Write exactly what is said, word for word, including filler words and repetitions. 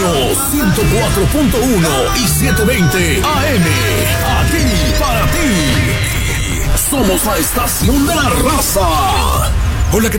ciento cuatro punto uno y setecientos veinte A M. Aquí para ti. Somos la estación de la raza. Hola, ¿qué